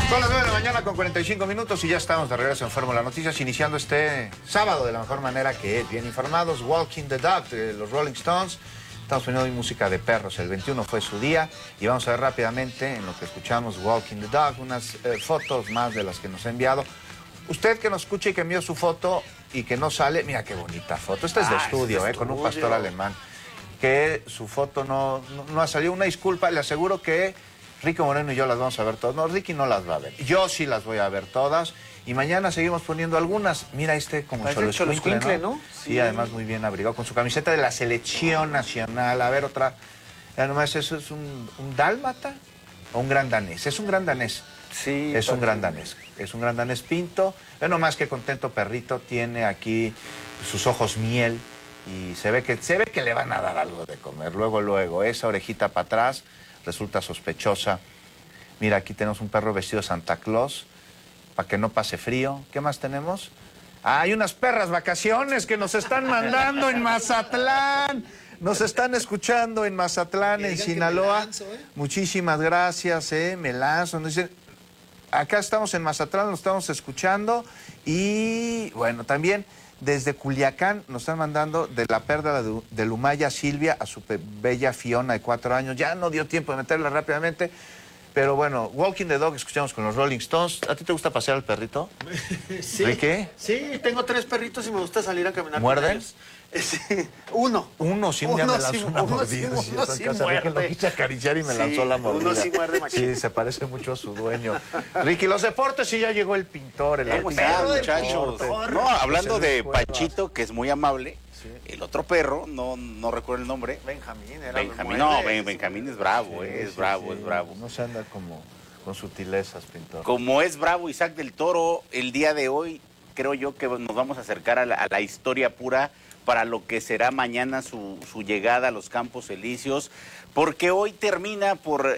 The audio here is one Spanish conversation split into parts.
Son las 9 de la mañana con 45 minutos y ya estamos de regreso en Fórmula Noticias, iniciando este sábado de la mejor manera, que es bien informados. Walking the Dog de los Rolling Stones. Estamos poniendo hoy música de perros. El 21 fue su día y vamos a ver rápidamente, en lo que escuchamos Walking the Dog, unas fotos más de las que nos ha enviado. Usted que nos escucha y que envió su foto y que no sale, mira qué bonita foto. Esta es de estudio, con un pastor alemán. Que su foto no ha salido. Una disculpa, le aseguro que Ricky Moreno y yo las vamos a ver todas. No, Ricky no las va a ver. Yo sí las voy a ver todas. Y mañana seguimos poniendo algunas. Mira como Xoloescuincle, ¿no? Sí, además muy bien abrigado, con su camiseta de la selección nacional. A ver, otra. Ya nomás, ¿eso es un dálmata o un gran danés? Es un gran danés. Sí. Es un gran danés. Es un gran danés pinto. Ve nomás qué contento perrito. Tiene aquí sus ojos miel. Y se ve que le van a dar algo de comer. Luego, esa orejita para atrás resulta sospechosa. Mira, aquí tenemos un perro vestido de Santa Claus para que no pase frío. ¿Qué más tenemos? Hay unas perras vacaciones que nos están mandando en Mazatlán. Nos están escuchando en Mazatlán, en Sinaloa. Lanzo, Muchísimas gracias, me lanzo. Nos dicen, acá estamos en Mazatlán, nos estamos escuchando. Y bueno, también desde Culiacán nos están mandando de la perla de Lumaya Silvia a su bella Fiona de 4 años. Ya no dio tiempo de meterla rápidamente, pero bueno, Walking the Dog escuchamos con los Rolling Stones. ¿A ti te gusta pasear al perrito? Sí. ¿De qué? Sí, tengo 3 perritos y me gusta salir a caminar. ¿Muerden? Sí, uno. Sí, un día me lanzó una mordida. Uno sí Dije, lo quise acariciar y me lanzó la mordida. Uno sí muerde, machín. Sí, se parece mucho a su dueño. Ricky, los deportes, sí, ya llegó el pintor, el ¿Cómo están, artero, muchachos? No, hablando de Panchito, que es muy amable, sí. El otro perro, no recuerdo el nombre. Benjamín. Benjamín es bravo, es bravo. No se anda como con sutilezas, pintor. Como es bravo Isaac del Toro, el día de hoy creo yo que nos vamos a acercar a la historia pura para lo que será mañana su llegada a los Campos Elíseos, porque hoy termina por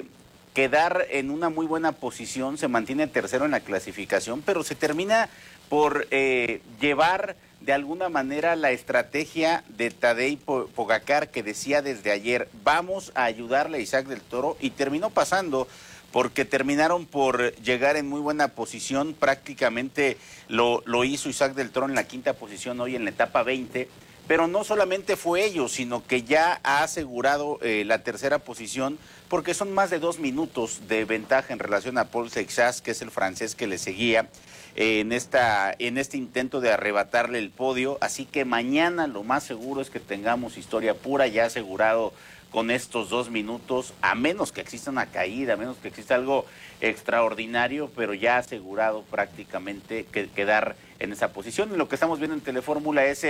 quedar en una muy buena posición, se mantiene tercero en la clasificación, pero se termina por llevar de alguna manera la estrategia de Tadej Pogačar, que decía desde ayer, vamos a ayudarle a Isaac del Toro, y terminó pasando, porque terminaron por llegar en muy buena posición. Prácticamente lo hizo Isaac del Toro en la 5ª posición hoy en la etapa 20, pero no solamente fue ello, sino que ya ha asegurado la 3ª posición, porque son más de 2 minutos de ventaja en relación a Paul Seixas, que es el francés que le seguía en este intento de arrebatarle el podio. Así que mañana lo más seguro es que tengamos historia pura, ya asegurado con estos 2 minutos, a menos que exista una caída, a menos que exista algo extraordinario, pero ya asegurado prácticamente quedar en esa posición. Y lo que estamos viendo en Telefórmula es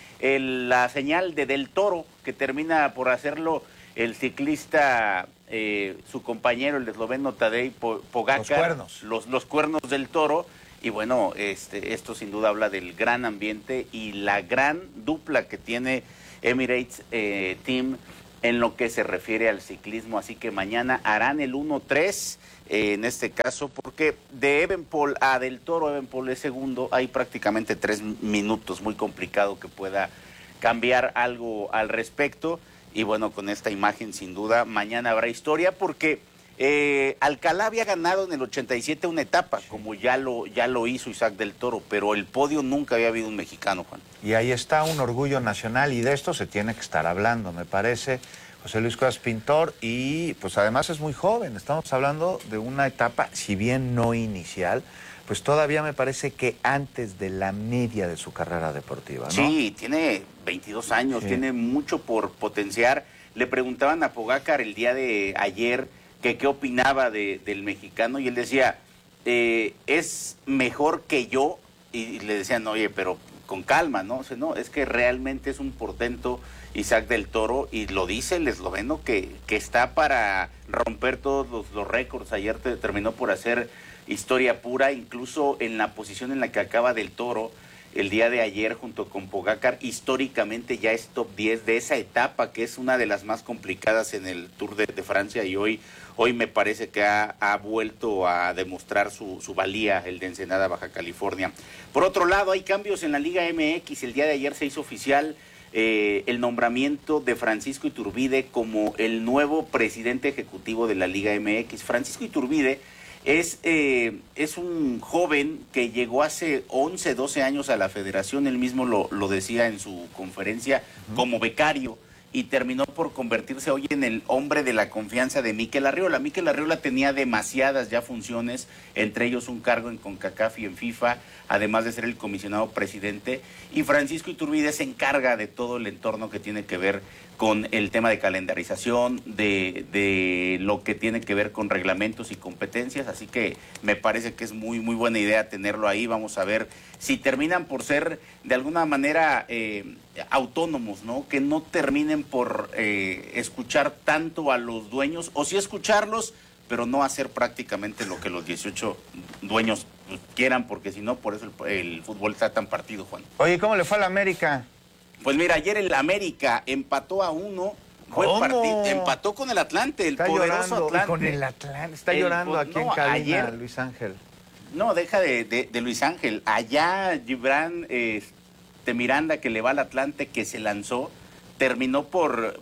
la señal de Del Toro, que termina por hacerlo el ciclista, su compañero, el esloveno Tadej Pogačar. Los cuernos del Toro. Y bueno, esto sin duda habla del gran ambiente y la gran dupla que tiene Emirates Team en lo que se refiere al ciclismo. Así que mañana harán el 1-3 en este caso, porque de Evenepoel a Del Toro, Evenepoel es segundo, hay prácticamente 3 minutos, muy complicado que pueda cambiar algo al respecto. Y bueno, con esta imagen sin duda mañana habrá historia, porque Alcalá había ganado en el 87 una etapa, como ya lo hizo Isaac del Toro, pero el podio nunca había habido un mexicano, Juan. Y ahí está un orgullo nacional, y de esto se tiene que estar hablando, me parece. José Luis Cuevas, pintor, y pues además es muy joven. Estamos hablando de una etapa, si bien no inicial, pues todavía me parece que antes de la media de su carrera deportiva, ¿no? Sí, tiene 22 años, sí. Tiene mucho por potenciar. Le preguntaban a Pogačar el día de ayer que qué opinaba del mexicano, y él decía, es mejor que yo, y le decían, oye, pero con calma, ¿no? O sea, no, es que realmente es un portento Isaac del Toro, y lo dice el esloveno que está para romper todos los récords. Ayer terminó por hacer historia pura, incluso en la posición en la que acaba del Toro el día de ayer junto con Pogačar, históricamente ya es top 10 de esa etapa, que es una de las más complicadas en el Tour de Francia, y hoy me parece que ha vuelto a demostrar su valía, el de Ensenada, Baja California. Por otro lado, hay cambios en la Liga MX. El día de ayer se hizo oficial el nombramiento de Francisco Iturbide como el nuevo presidente ejecutivo de la Liga MX. Francisco Iturbide Es un joven que llegó hace 11, 12 años a la federación, él mismo lo decía en su conferencia, como becario, y terminó por convertirse hoy en el hombre de la confianza de Mikel Arriola. Mikel Arriola tenía demasiadas ya funciones, entre ellos un cargo en CONCACAF y en FIFA, además de ser el comisionado presidente, y Francisco Iturbide se encarga de todo el entorno que tiene que ver con el tema de calendarización, de lo que tiene que ver con reglamentos y competencias, así que me parece que es muy buena idea tenerlo ahí. Vamos a ver si terminan por ser de alguna manera autónomos, ¿no? Que no terminen por escuchar tanto a los dueños, o sí escucharlos, pero no hacer prácticamente lo que los 18 dueños quieran, porque si no, por eso el fútbol está tan partido, Juan. Oye, ¿cómo le fue a la América? Pues mira, ayer el América empató a 1. ¿Cómo? Empató con el Atlante, el Está poderoso llorando, Atlante. Con el Atlante. Está llorando aquí en cabina, ayer, Luis Ángel. No, deja de Luis Ángel. Allá Gibran Miranda, que le va al Atlante, que se lanzó, terminó por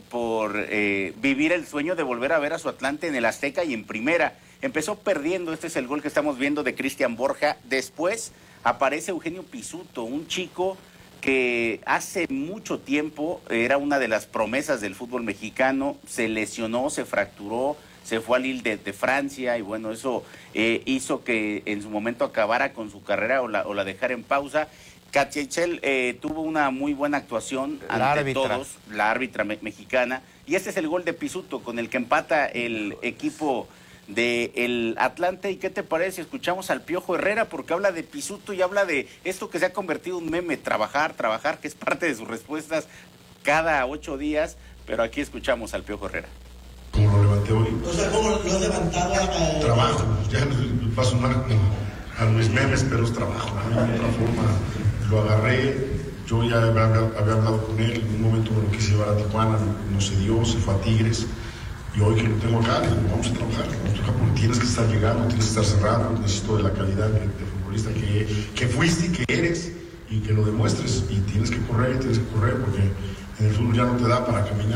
vivir el sueño de volver a ver a su Atlante en el Azteca y en primera. Empezó perdiendo, este es el gol que estamos viendo de Cristian Borja. Después aparece Eugenio Pisuto, un chico que hace mucho tiempo era una de las promesas del fútbol mexicano, se lesionó, se fracturó, se fue al Lille de Francia, y bueno, eso hizo que en su momento acabara con su carrera o la dejara en pausa. Katia Itzel tuvo una muy buena actuación ante todos, la árbitra mexicana, y este es el gol de Pisuto con el que empata el equipo del Atlante. ¿Y qué te parece? Escuchamos al Piojo Herrera, porque habla de Pisuto y habla de esto que se ha convertido en un meme, trabajar, que es parte de sus respuestas cada 8 días, pero aquí escuchamos al Piojo Herrera. ¿Cómo lo levanté hoy? O sea, ¿cómo lo has levantado? Trabajo, ya va a sonar como a mis memes, pero es trabajo, ¿no? De otra forma, lo agarré, yo ya había hablado con él, en un momento me lo quise llevar a Tijuana, no se dio, se fue a Tigres. Y hoy que lo tengo acá, le digo, vamos a trabajar, porque tienes que estar llegando, tienes que estar cerrado, necesito de la calidad de futbolista que fuiste y que eres, y que lo demuestres, y tienes que correr, porque en el fútbol ya no te da para caminar,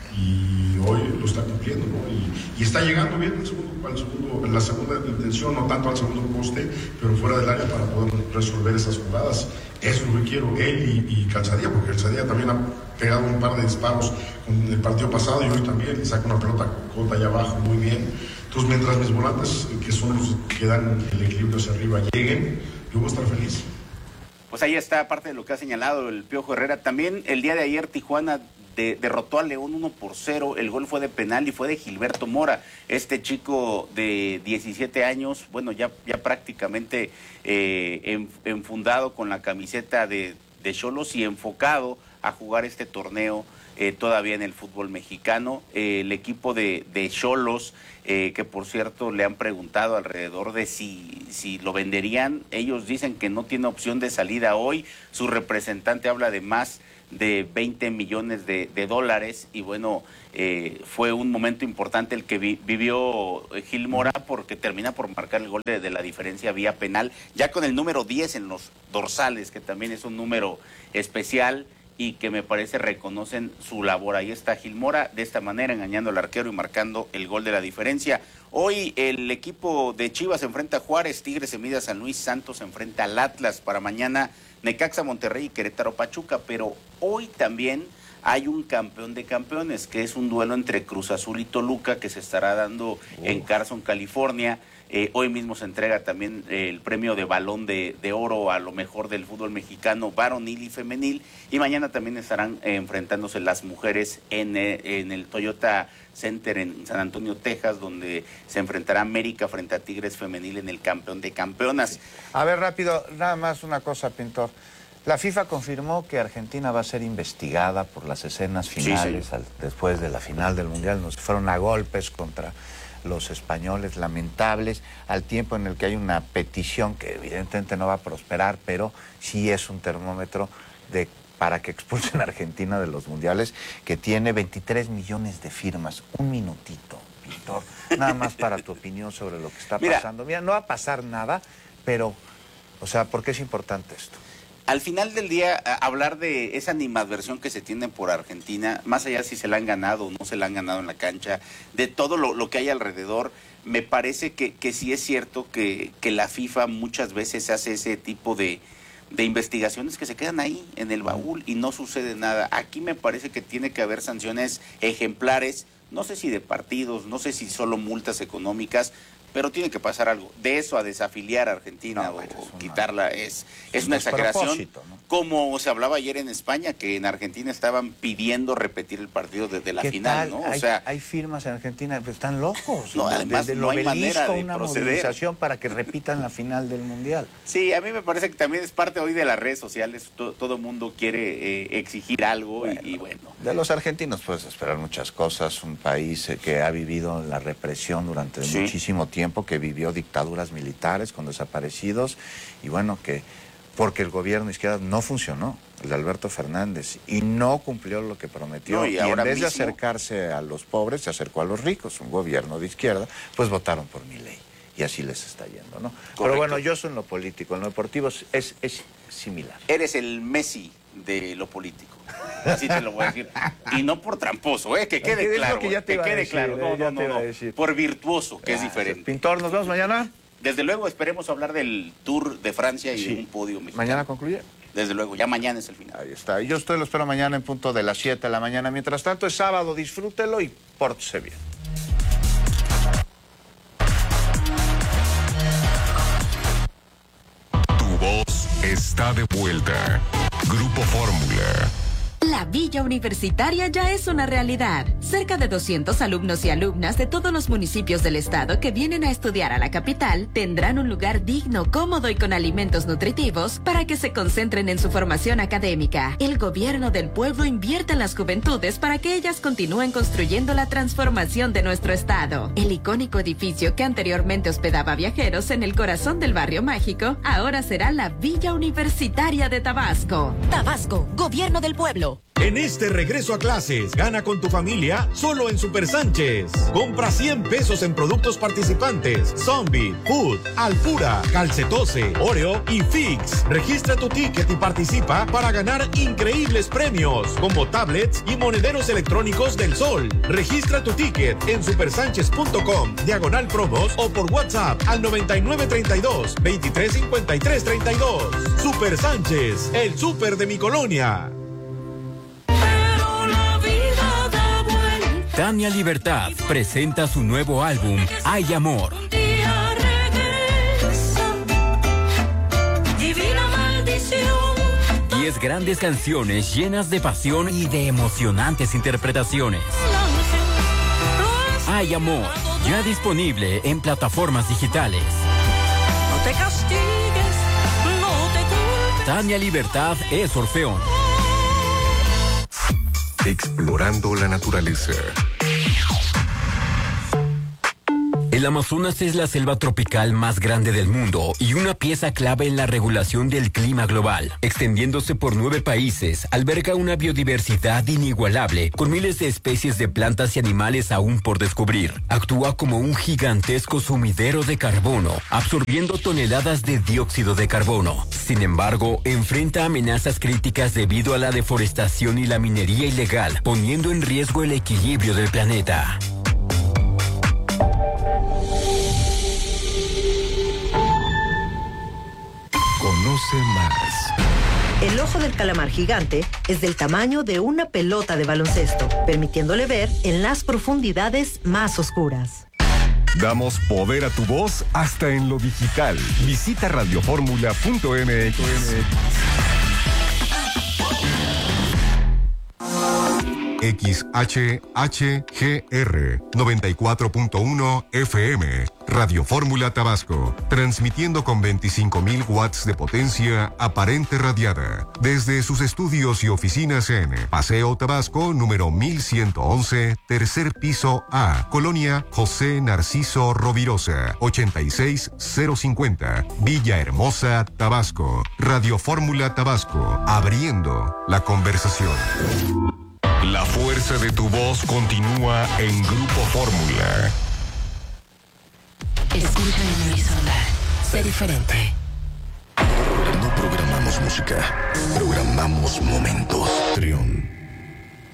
y hoy lo está cumpliendo, ¿no? Y está llegando bien en la segunda intención, no tanto al segundo poste, pero fuera del área para poder resolver esas jugadas. Eso es lo que quiero, él y Calzadilla, porque Calzadilla también ha pegado un par de disparos con el partido pasado, y hoy también le saca una pelota corta allá abajo muy bien. Entonces, mientras mis volantes, que son los que dan el equilibrio hacia arriba, lleguen, yo voy a estar feliz. Pues ahí está parte de lo que ha señalado el Piojo Herrera. También el día de ayer Tijuana derrotó a León 1-0, el gol fue de penal y fue de Gilberto Mora, este chico de 17 años, bueno, ya prácticamente enfundado con la camiseta de Xolos y enfocado a jugar este torneo todavía en el fútbol mexicano. El equipo de Xolos, que por cierto le han preguntado alrededor de si lo venderían, ellos dicen que no tiene opción de salida hoy, su representante habla de más de 20 millones de dólares, y bueno, fue un momento importante el que vivió Gil Mora, porque termina por marcar el gol de la diferencia vía penal, ya con el número 10 en los dorsales, que también es un número especial y que me parece reconocen su labor. Ahí está Gil Mora, de esta manera engañando al arquero y marcando el gol de la diferencia. Hoy el equipo de Chivas se enfrenta a Juárez, Tigres se mide a San Luis, Santos se enfrenta al Atlas, para mañana Necaxa, Monterrey y Querétaro, Pachuca. Pero hoy también hay un campeón de campeones, que es un duelo entre Cruz Azul y Toluca, que se estará dando en Carson, California. Hoy mismo se entrega también el premio de Balón de Oro a lo mejor del fútbol mexicano, varonil y femenil, y mañana también estarán enfrentándose las mujeres en el Toyota Center en San Antonio, Texas, donde se enfrentará América frente a Tigres femenil en el campeón de campeonas. A ver, rápido, nada más una cosa, Pintor. La FIFA confirmó que Argentina va a ser investigada por las escenas finales, sí, después de la final del Mundial. Nos fueron a golpes contra los españoles, lamentables, al tiempo en el que hay una petición que evidentemente no va a prosperar, pero sí es un termómetro para que expulsen a Argentina de los mundiales, que tiene 23 millones de firmas. Un minutito, Pintor, nada más para tu opinión sobre lo que está pasando. Mira, no va a pasar nada, pero, o sea, ¿por qué es importante esto? Al final del día, hablar de esa animadversión que se tiene por Argentina, más allá si se la han ganado o no se la han ganado en la cancha, de todo lo que hay alrededor, me parece que sí es cierto que la FIFA muchas veces hace ese tipo de investigaciones que se quedan ahí en el baúl y no sucede nada. Aquí me parece que tiene que haber sanciones ejemplares, no sé si de partidos, no sé si solo multas económicas, pero tiene que pasar algo. De eso a desafiliar a Argentina o quitarla es una exageración. ¿No? Como se hablaba ayer en España, que en Argentina estaban pidiendo repetir el partido desde la final, ¿no? Hay firmas en Argentina, pero están locos. No, además no hay manera de una proceder. Movilización para que repitan la final del Mundial. Sí, a mí me parece que también es parte hoy de las redes sociales. Todo el mundo quiere exigir algo y bueno. De los argentinos puedes esperar muchas cosas. Un país que ha vivido la represión durante muchísimo tiempo, que vivió dictaduras militares con desaparecidos y bueno, que porque el gobierno de izquierda no funcionó, el de Alberto Fernández, y no cumplió lo que prometió. No, y en vez de acercarse a los pobres, se acercó a los ricos. Un gobierno de izquierda, pues votaron por Milei. Y así les está yendo, ¿no? Correcto. Pero bueno, yo soy en lo político, en lo deportivo es similar. Eres el Messi de lo político. Así te lo voy a decir. Y no por tramposo, que quede claro. Que quede claro. No. Por virtuoso, que es diferente. Pintor, ¿nos vemos mañana? Desde luego, esperemos hablar del Tour de Francia y de un podio mexicano. ¿Mañana concluye? Desde luego, ya mañana es el final. Ahí está. Y yo lo espero mañana en punto de las 7 de la mañana. Mientras tanto, es sábado, disfrútelo y pórtese bien. Tu voz está de vuelta. Grupo Fórmula. La Villa Universitaria ya es una realidad. Cerca de 200 alumnos y alumnas de todos los municipios del estado que vienen a estudiar a la capital tendrán un lugar digno, cómodo y con alimentos nutritivos para que se concentren en su formación académica. El gobierno del pueblo invierte en las juventudes para que ellas continúen construyendo la transformación de nuestro estado. El icónico edificio que anteriormente hospedaba viajeros en el corazón del barrio mágico, ahora será la Villa Universitaria de Tabasco. Tabasco, gobierno del pueblo. En este regreso a clases, gana con tu familia solo en Super Sánchez. Compra 100 pesos en productos participantes: Zombie, Food, Alpura, Calcetose, Oreo y Fix. Registra tu ticket y participa para ganar increíbles premios, como tablets y monederos electrónicos del Sol. Registra tu ticket en supersanchez.com/promos o por WhatsApp al 9932-235332. Super Sánchez, el súper de mi colonia. Tania Libertad presenta su nuevo álbum, Hay Amor. 10 grandes canciones llenas de pasión y de emocionantes interpretaciones. Hay Amor, ya disponible en plataformas digitales. No te castigues, no te culpes. Tania Libertad es Orfeón. Explorando la naturaleza. El Amazonas es la selva tropical más grande del mundo y una pieza clave en la regulación del clima global. Extendiéndose por 9 países, alberga una biodiversidad inigualable, con miles de especies de plantas y animales aún por descubrir. Actúa como un gigantesco sumidero de carbono, absorbiendo toneladas de dióxido de carbono. Sin embargo, enfrenta amenazas críticas debido a la deforestación y la minería ilegal, poniendo en riesgo el equilibrio del planeta. Conoce más. El ojo del calamar gigante es del tamaño de una pelota de baloncesto, permitiéndole ver en las profundidades más oscuras. Damos poder a tu voz hasta en lo digital. Visita radioformula.mx. XHHGR 94.1 FM Radio Fórmula Tabasco, transmitiendo con 25.000 watts de potencia aparente radiada desde sus estudios y oficinas en Paseo Tabasco número 1111, tercer piso A, Colonia José Narciso Rovirosa, 86050, Villahermosa, Tabasco. Radio Fórmula Tabasco, abriendo la conversación. La fuerza de tu voz continúa en Grupo Fórmula. Escucha en Horizontal. Sé diferente. No programamos música, programamos momentos. Trión,